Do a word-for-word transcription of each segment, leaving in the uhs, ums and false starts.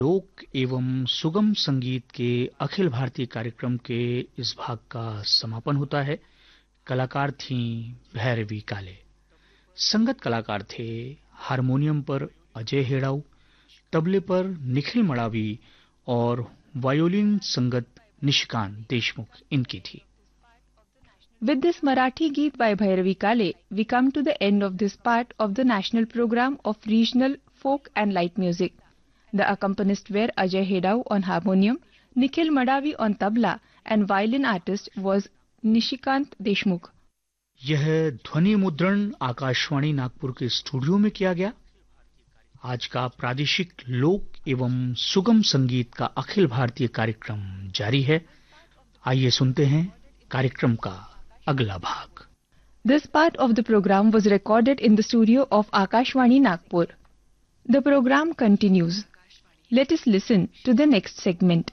लोक एवं सुगम संगीत के अखिल भारतीय कार्यक्रम के इस भाग का समापन होता है। कलाकार थीं भैरवी काले। संगत कलाकार थे हारमोनियम पर अजय हेड़ाऊ, तबले पर निखिल मड़ावी और वायोलिन संगत निशिकांत देशमुख इनकी थी। With this Marathi Geet by Bhairavi Kale, we come to the end of this part of the national program of regional folk and light music. The accompanist were Ajay Hedau on harmonium, Nikhil Madavi on tabla, and violin artist was Nishikant Deshmukh. यह ध्वनि मुद्रण आकाशवाणी नागपुर के studio में किया गया। आज का प्रादेशिक लोक एवं सुगम संगीत का अखिल भारतीय कार्यक्रम जारी है। आइए सुनते हैं कार्यक्रम का अगला भाग। This part of the program was recorded in the studio of Akashvani Nagpur. The program continues. Let us listen to the next segment.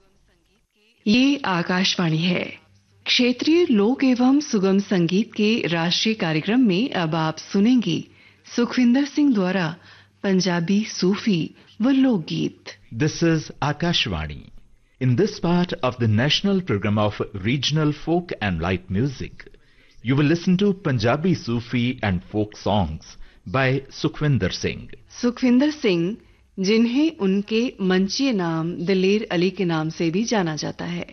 ये आकाशवाणी है। क्षेत्रीय लोक एवं सुगम संगीत के राष्ट्रीय कार्यक्रम में अब आप सुनेंगे सुखविंदर सिंह द्वारा पंजाबी सूफी व लोकगीत। This is Akashvani. In this part of the national program of regional folk and light music, you will listen to Punjabi Sufi and folk songs by Sukhwinder Singh. Sukhvinder Singh, जिन्हें उनके मंचीय नाम दलेर अली के नाम से भी जाना जाता है,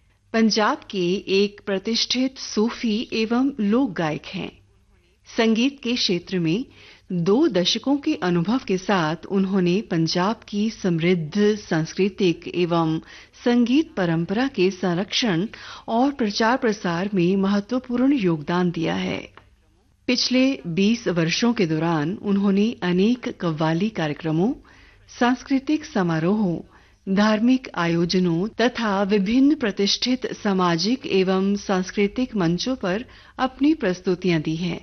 पंजाब के एक प्रतिष्ठित सूफी एवं लोक गायक हैं। संगीत के क्षेत्र में दो दशकों के अनुभव के साथ उन्होंने पंजाब की समृद्ध सांस्कृतिक एवं संगीत परंपरा के संरक्षण और प्रचार प्रसार में महत्वपूर्ण योगदान दिया है। पिछले बीस वर्षों के दौरान उन्होंने अनेक कव्वाली कार्यक्रमों, सांस्कृतिक समारोहों, धार्मिक आयोजनों तथा विभिन्न प्रतिष्ठित सामाजिक एवं सांस्कृतिक मंचों पर अपनी प्रस्तुतियां दी हैं।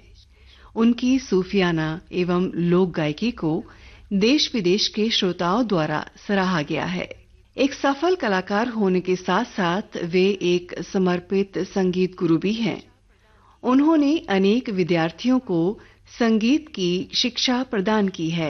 उनकी सूफियाना एवं लोक गायकी को देश विदेश के श्रोताओं द्वारा सराहा गया है। एक सफल कलाकार होने के साथ साथ वे एक समर्पित संगीत गुरु भी हैं। उन्होंने अनेक विद्यार्थियों को संगीत की शिक्षा प्रदान की है।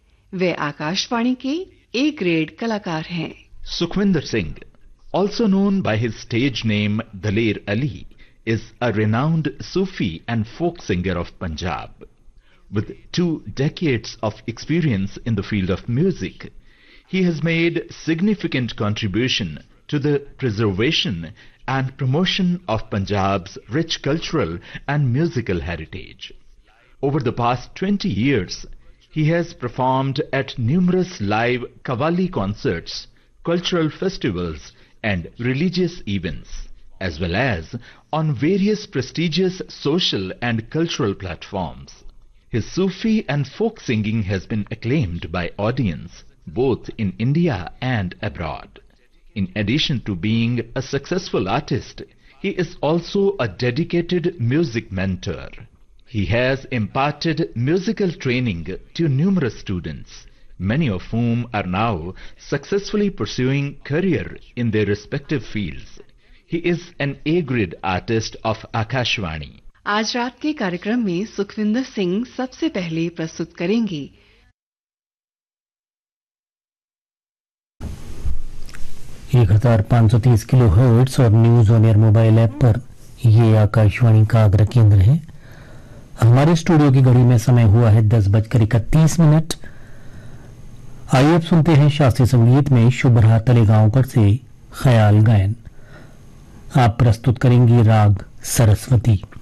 वे आकाशवाणी के ए ग्रेड कलाकार हैं। Sukhwinder Singh, also known by his stage name Daler Ali, is a renowned Sufi and folk singer of Punjab. With two decades of experience in the field of music, he has made significant contribution to the preservation and promotion of Punjab's rich cultural and musical heritage. Over the past twenty years, he has performed at numerous live Qawwali concerts, cultural festivals and religious events, as well as on various prestigious social and cultural platforms. His Sufi and folk singing has been acclaimed by audience both in India and abroad. In addition to being a successful artist, he is also a dedicated music mentor. He has imparted musical training to numerous students, many of whom are now successfully pursuing career in their respective fields. He is an A-grade artist of Akashvani. आज रात के कार्यक्रम में सुखविंदर सिंह सबसे पहले प्रस्तुत करेंगे एक हजार पाँच सौ तीस किलो हर्ट्ज और news on air mobile app पर ये आकाशवाणी का अग्र केंद्र है। हमारे स्टूडियो की घड़ी में समय हुआ है दस बजकर इकतीस मिनट। आइए अब सुनते हैं शास्त्रीय संगीत में शुभ्रा तलेगांवकर से ख्याल गायन। आप प्रस्तुत करेंगी राग सरस्वती।